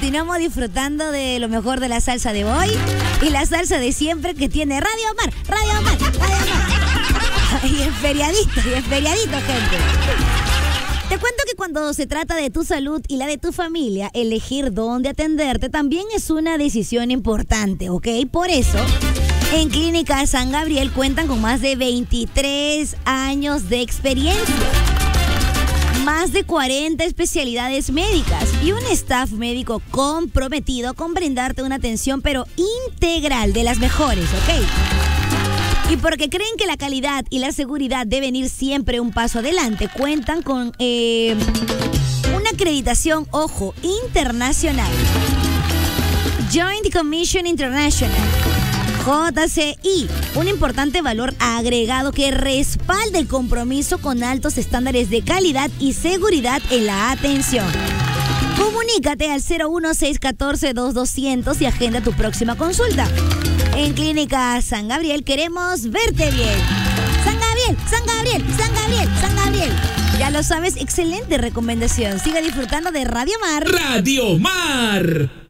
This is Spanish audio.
continuamos disfrutando de lo mejor de la salsa de hoy y la salsa de siempre que tiene Radio Mar, Radio Mar, Radio Mar. Y es feriadito, gente. Te cuento que cuando se trata de tu salud y la de tu familia, elegir dónde atenderte también es una decisión importante, ¿ok? Por eso, en Clínica San Gabriel cuentan con más de 23 años de experiencia, más de 40 especialidades médicas y un staff médico comprometido con brindarte una atención pero integral de las mejores, ¿ok? Y porque creen que la calidad y la seguridad deben ir siempre un paso adelante, cuentan con una acreditación, ojo, internacional. Joint Commission International, JCI, un importante valor agregado que respalda el compromiso con altos estándares de calidad y seguridad en la atención. Comunícate al 01614-2200 y agenda tu próxima consulta. En Clínica San Gabriel queremos verte bien. San Gabriel, San Gabriel, San Gabriel, San Gabriel. Ya lo sabes, excelente recomendación. Sigue disfrutando de Radio Mar. Radio Mar.